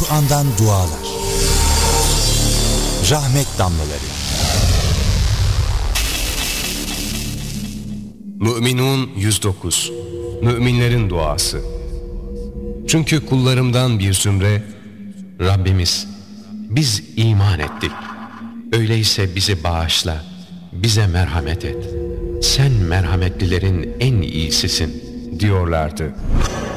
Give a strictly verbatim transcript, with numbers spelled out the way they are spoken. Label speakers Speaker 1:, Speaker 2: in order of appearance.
Speaker 1: Kur'an'dan dualar. Rahmet damlaları.
Speaker 2: Mü'minun yüz dokuz. Müminlerin duası. Çünkü kullarımdan bir zümre, Rabbimiz, biz iman ettik. Öyleyse bizi bağışla, bize merhamet et. Sen merhametlilerin en iyisisin diyorlardı.